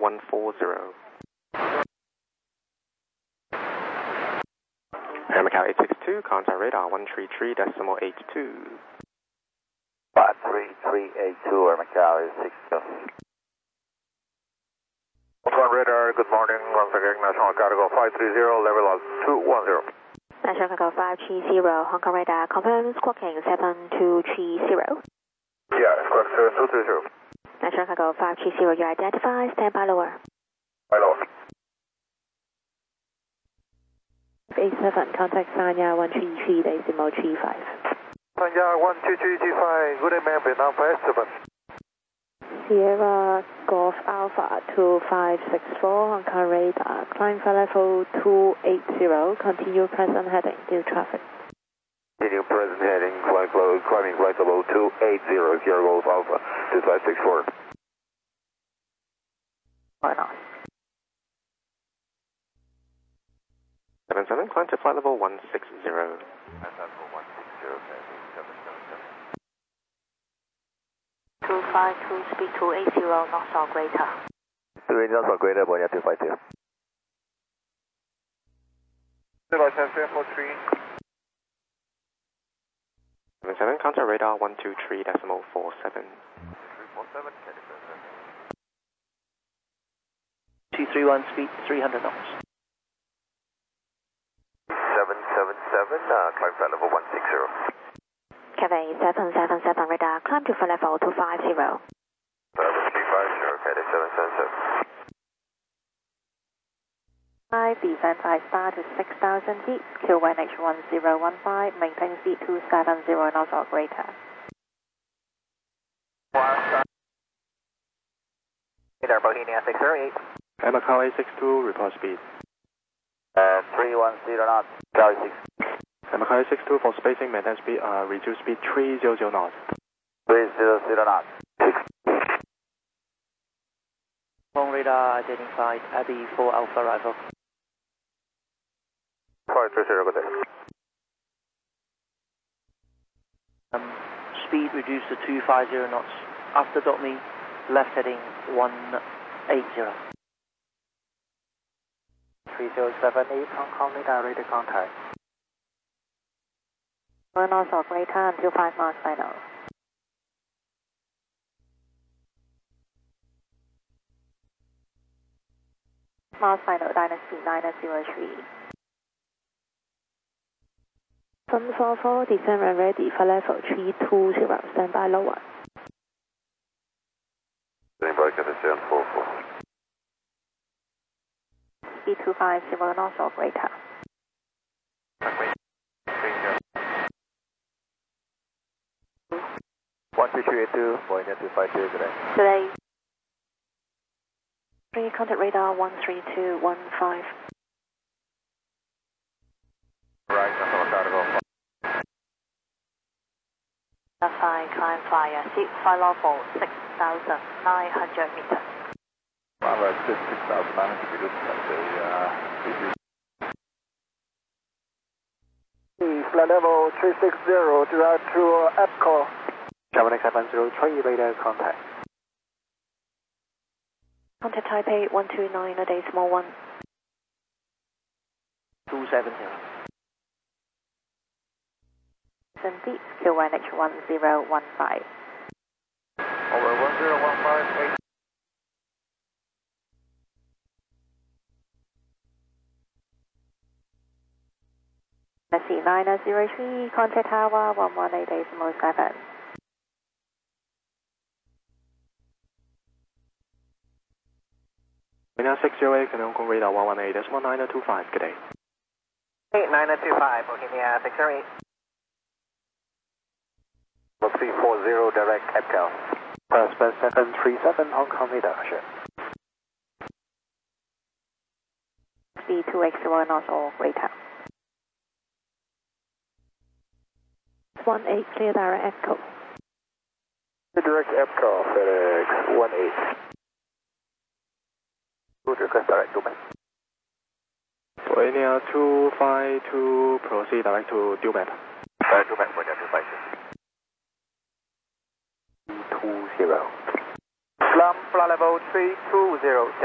140. Air Macau 862, contact radar 133.82. 13382, Air Macau 862. Radar, good morning. Once again, National Cargo 530, level of 210. National Cargo 530, Hong Kong radar, confirm squawking 7230. Yeah, squawk 7230. National Cargo 530, you identify, stand by lower. By lower. 87, contact Sanya 133.35. Sanya 133.35, good evening, Vietnam 57. Sierra Golf Alpha 2564, Hong Kong radar, climb flight level 280, continue present heading, due traffic. Continue present heading, climbing flight level 280, Sierra Golf Alpha 2564. Or not. 77, climb to flight level 160. Flight level 160, okay, 777. 252, speed 280, knots or greater. 280 knots or greater, Boeing 252. 343. 77, contact radar 123.47. 347, 231, speed 300 knots. 777, climb flight level 160. Cathay 777 radar, climb to flight level 250. 350, okay, 777. 5, descend 5 star to 6,000 feet, QNH 1015, maintain speed 270 knots or greater. Radar Bohemia 608. Air Macau 862, report speed. 310 knots, Charlie 6. Air Macau 862 for spacing, maintain speed, reduce speed 300 knots. 300 knots. 6. Hong radar identified Abbey 4 Alpha Rifle. 530, good day. Speed reduced to 250 knots. After me, left heading 180. 3078, Hong Kong radar, ready to contact. 1 knots or greater until 5 miles final. Miles final, Dynasty 903. 744, descend and ready for level 320, stand by lower. Standing by, Cathay 744. Speed 250 knots or greater. 12382, Boeing 252, good day. Today, 3 contact radar 13215. Right, National Cargo. 5, climb flyer, seat flight level 6,900 meters. Well, 6,900 meters, Flight level 360, direct to EPCO. Germany 703, radar contact. Contact Taipei 129, a decimal 1. 270. Deep, QNH 1015. Over 1015, 8. Messi 903, contact tower 118.7. China 608, Hong Kong radar 118.925, good day. 8925, Bohemia 608. 340, direct EPCO. Prosper 737, Hong Kong radar, sure. Speed 280 knots or greater. 18, clear direct echo. Direct EPCO, FedEx 18. Good request, direct to me. Boeing 252, proceed direct to Dubet. Direct to me, Boeing 252. 320. Slump, flight level 320.